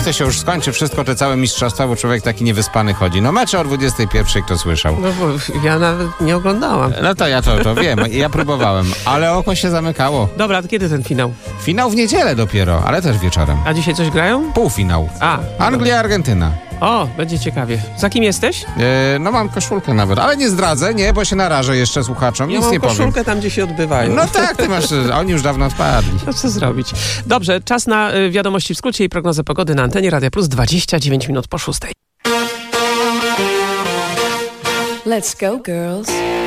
niech to się już skończy wszystko, te całe mistrzostwa, bo człowiek taki niewyspany chodzi. No mecze o 21, kto słyszał? No bo ja nawet nie oglądałam. No to ja to wiem, ja próbowałem, ale oko się zamykało. Dobra, to kiedy ten finał? Finał w niedzielę dopiero, ale też wieczorem. A dzisiaj coś grają? Półfinał. A. Anglia, Argentyna. O, będzie ciekawie. Za kim jesteś? No mam koszulkę nawet, ale nie zdradzę, nie, bo się narażę jeszcze słuchaczom, Ja nic mam nie powiem. koszulkę tam, gdzie się odbywają. No tak, ty masz, oni już dawno odpadli. No co zrobić? Dobrze, czas na wiadomości w skrócie i prognozę pogody na antenie Radia Plus 29 minut po 6. Let's go, girls.